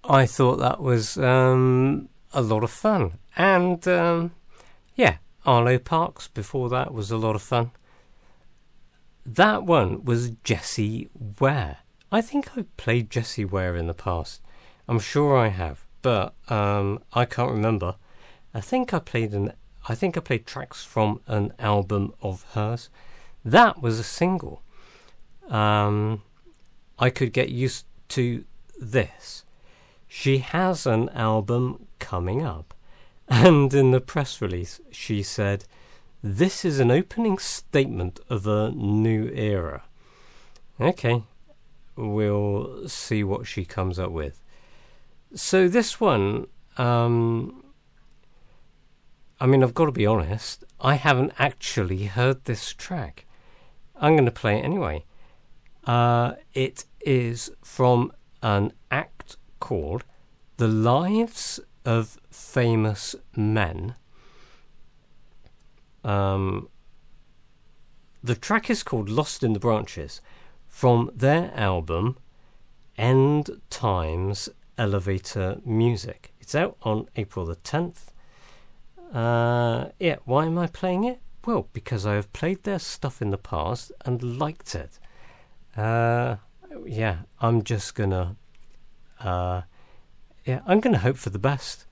I thought that was a lot of fun. And, Arlo Parks before that was a lot of fun. That one was Jessie Ware. I think I've played Jessie Ware in the past. I'm sure I have, but I can't remember. I think I played tracks from an album of hers. That was a single. I could get used to this. She has an album coming up, and in the press release she said, "This is an opening statement of a new era." Okay, we'll see what she comes up with. So this one, I've got to be honest, I haven't actually heard this track. I'm going to play it anyway. It is from an act called The Lives of Famous Men. The track is called Lost in the Branches, from their album End Times Elevator Music. It's out on April the 10th. Why am I playing it? Well, because I have played their stuff in the past and liked it. I'm just gonna I'm gonna hope for the best.